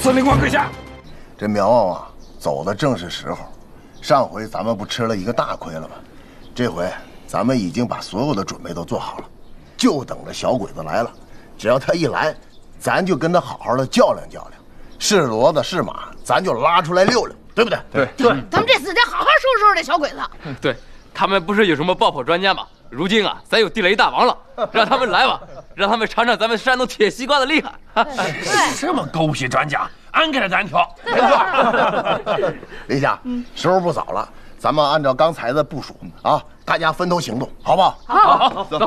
司令官阁下， 这苗王啊，走的正是时候。上回咱们不吃了一个大亏了吗？这回咱们已经把所有的准备都做好了，就等着小鬼子来了。只要他一来，咱就跟他好好的较量较量，是骡子是马，咱就拉出来溜溜，对不对？ 对， 咱们这次得好好收拾收拾这小鬼子。 对，他们不是有什么爆破专家吗？如今啊，咱有地雷大王了，让他们来吧，让他们尝尝咱们山东铁西瓜的厉害。 什么狗屁专家，俺给他单挑。 没错。林夏，时候不早了，咱们按照刚才的部署啊，大家分头行动，好不好？ 好，走。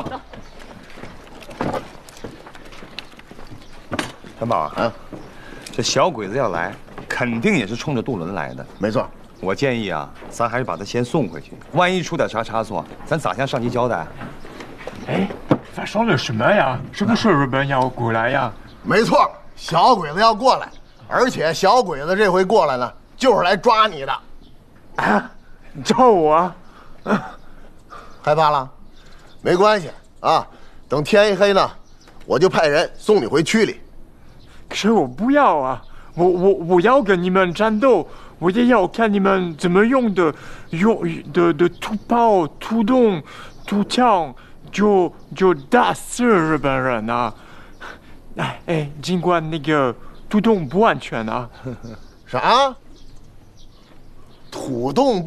元宝啊，这小鬼子要来，肯定也是冲着渡轮来的。 没错。 我建议啊，咱还是把他先送回去，万一出点啥差错，咱咋向上级交代？ 哎，发生了什么呀？是不是日本要过来呀？ 没错，小鬼子要过来，而且小鬼子这回过来呢，就是来抓你的。 啊，抓我？ 害怕了？没关系啊，等天一黑呢，我就派人送你回区里。 可是我不要啊！我要跟你们战斗，我也要看你们怎么用的土炮、土洞、土枪，就打死日本人啊！哎，尽管那个土洞不安全啊。 啥？土洞